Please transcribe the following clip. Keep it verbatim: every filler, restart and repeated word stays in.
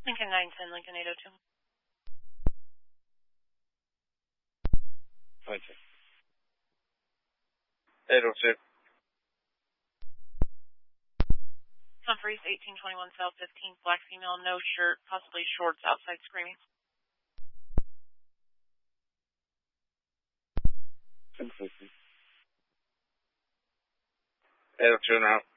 Lincoln nine ten, Lincoln eight oh two. Lincoln. eight oh two. Humphreys, eighteen twenty-one South fifteenth, black female, no shirt, possibly shorts, outside screaming. eight oh two now.